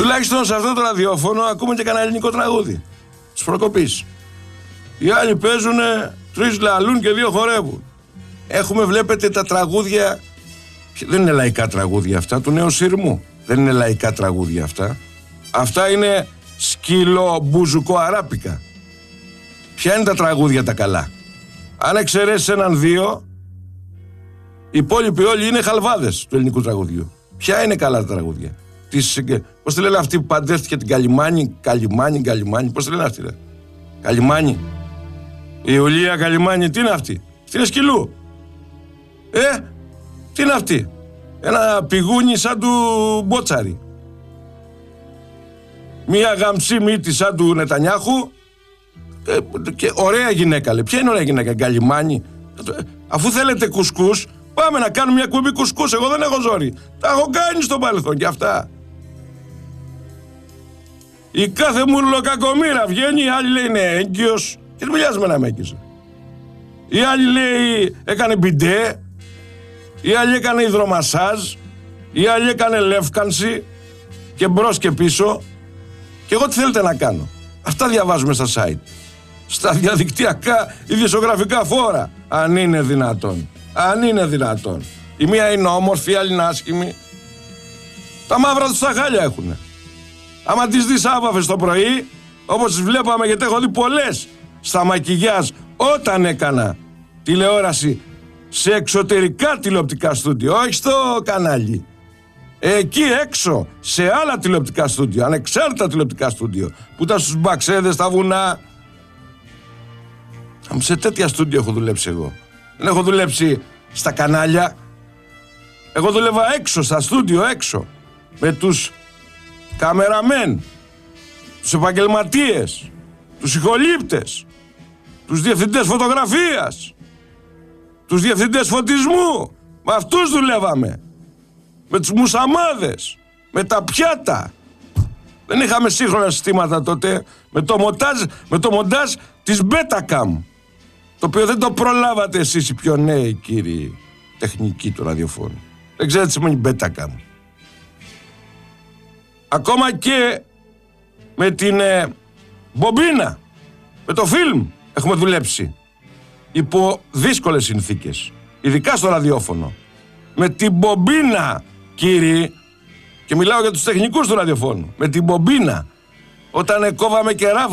Τουλάχιστον σε αυτό το ραδιόφωνο ακούμε και κανένα ελληνικό τραγούδι της προκοπής. Οι άλλοι παίζουνε 3 λαλούν και 2 χορεύουν. Έχουμε, βλέπετε, τα τραγούδια. Δεν είναι λαϊκά τραγούδια αυτά του νέου σειρμού. Δεν είναι λαϊκά τραγούδια αυτά. Αυτά είναι σκυλο-μπουζουκο-αράπικα. Ποια είναι τα τραγούδια τα καλά? Αν εξαιρέσεις 1-2, οι υπόλοιποι όλοι είναι χαλβάδες του ελληνικού τραγουδιού. Ποια είναι καλά τα τραγούδια? Πώς τη λένε αυτή που παντρεύτηκε την Καλιμάνη, πώς τη λένε αυτή? Καλιμάνη. Η Ιουλία Καλιμάνη, τι είναι αυτή? Αυτή είναι σκυλού. Τι είναι αυτή? Ένα πηγούνι σαν του Μπότσαρη. Μία γαμψή μύτη σαν του Νετανιάχου. Και ωραία γυναίκα, λέει. Ποια είναι ωραία γυναίκα? Καλιμάνη. Αφού θέλετε κουσκούς, πάμε να κάνουμε μια κουμπί κουσκούς. Εγώ δεν έχω ζόρι. Τα έχω κάνει στο παρελθόν και αυτά. Η κάθε μουρλοκακομήρα βγαίνει, η άλλη λέει είναι έγκυος. Και τι μιλιάζει με να με έγκυσε? Η άλλη λέει έκανε μπιντέ. Η άλλη έκανε υδρομασάζ. Η άλλη έκανε λεύκανση. Και μπρος και πίσω. Και εγώ τι θέλετε να κάνω? Αυτά διαβάζουμε στα site. Στα διαδικτυακά ειδησιογραφικά φόρα. Αν είναι δυνατόν. Αν είναι δυνατόν. Η μία είναι όμορφη, η άλλη είναι άσχημη. Τα μαύρα τους τα χάλια έχουνε. Άμα τις δεις άβαφες το πρωί, όπως τις βλέπαμε, γιατί έχω δει πολλές στα μακιγιάζ όταν έκανα τηλεόραση σε εξωτερικά τηλεοπτικά στούντιο, όχι στο κανάλι. Εκεί έξω, σε άλλα τηλεοπτικά στούντιο, ανεξάρτητα τηλεοπτικά στούντιο, που ήταν στους μπαξέδες, στα βουνά. Σε τέτοια στούντιο έχω δουλέψει εγώ. Δεν έχω δουλέψει στα κανάλια. Εγώ δούλευα έξω, στα στούντιο έξω, με τους καμεραμέν, τους επαγγελματίες, τους ηχολήπτες, τους διευθυντές φωτογραφίας, τους διευθυντές φωτισμού. Με αυτούς δουλεύαμε. Με τους μουσαμάδες, με τα πιάτα. Δεν είχαμε σύγχρονα συστήματα τότε. Με το μοντάζ της Betacam, το οποίο δεν το προλάβατε εσείς οι πιο νέοι κύριοι τεχνικοί του ραδιοφώνου. Δεν ξέρετε τι σημαίνει Betacam. Ακόμα και με την μπομπίνα, με το φιλμ έχουμε δουλέψει υπό δύσκολες συνθήκες, ειδικά στο ραδιόφωνο. Με την μπομπίνα, κύριοι, και μιλάω για τους τεχνικούς του ραδιοφώνου, με την μπομπίνα, όταν κόβαμε και ράβαμε